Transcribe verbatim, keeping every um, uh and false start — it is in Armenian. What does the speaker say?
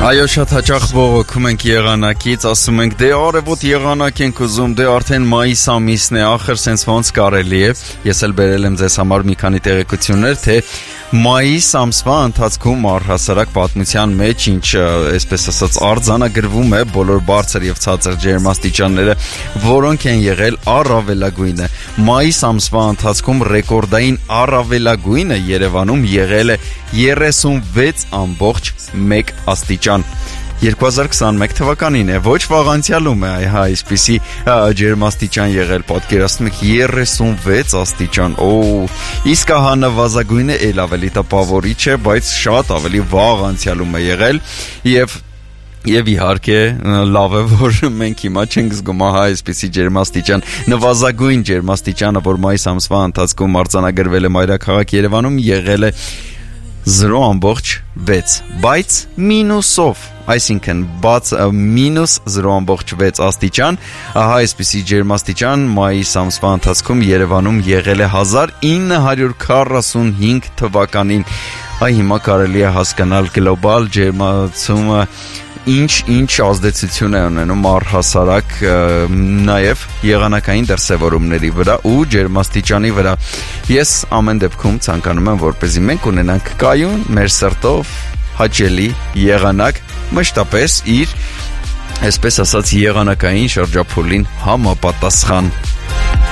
Այո, շատ հաճախ բողոքում ենք եղանակից, ասում ենք դե արևոտ եղանակ ենք ուզում, դե արդեն մայիս ամիսն է, ախր սենց ոնց կարելի է։ Ես էլ բերել եմ ձեզ համար մի քանի տեղեկություններ, թե մայիս ամսվա ընթացքում առհասարակ պատմության մեջ, ինչ այսպես ասած արձանագրվում է բոլոր բարձր եւ ցածր ջերմաստիճանները, որոնք են եղել առավելագույնը։ Մայիս ամսվա ընթացքում ռեկորդային առավելագույնը Երևանում եղել է երեսունվեց ամբողջ մեկ աստիճան։ երկու հազար քսաներեք թվականին է, ոչ վաղ անցյալում է հայ այսպիսի ջերմաստիճան եղել, պատկերացնում եք երեսունվեց աստիճան, օ, իսկ ահա նվազագույնը էլ ավելի տպավորիչ է, բայց շատ ավելի վաղ անցյալում է եղել եւ Եվ իհարկե լավ է, որ մենք հիմա չենք զգում ահա այսպիսի ջերմաստիճան, նվազագույն ջերմաստիճանը, որ մայիս ամսվա ընթացքում արձանագրվել է մայրաքաղաք Երևանում, եղել է զրո ամբողջ վեց, բայց մինուսով, այսինքն բաց մինուս զրո ամբողջ վեց աստիճան, ահա այսպիսի ջերմաստիճան մայիս ամսվա ընթացքում Երևանում եղել է հազար ինը հարյուր քառասունհինգ թվականին։ Այ հիմա կարելի է հասկանալ գլոբալ ջերմացումը ինչ-ինչ ազդեցություն է ունենում առհասարակ նաև եղանակային դրսևորումների վրա ու ջերմաստիճանի վրա։ Ես ամեն դեպքում ցանկանում եմ, որպեսզի մենք ունենանք կայուն, մեր սրտով հաճելի եղանակ, մշտապես իր, այսպես ասած, եղանակային շրջափուլին համապատասխան։